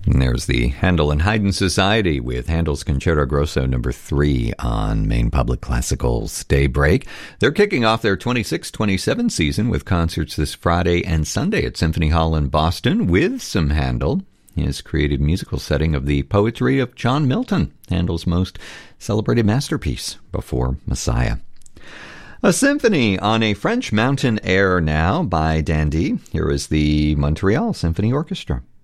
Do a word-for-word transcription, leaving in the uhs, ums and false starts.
And there's the Handel and Haydn Society with Handel's Concerto Grosso number three on Maine Public Classical's Daybreak. They're kicking off their twenty-six twenty-seven season with concerts this Friday and Sunday at Symphony Hall in Boston with some Handel, his creative musical setting of the poetry of John Milton, Handel's most celebrated masterpiece before Messiah. A symphony on a French mountain air now by Dandy. Here is the Montreal Symphony Orchestra.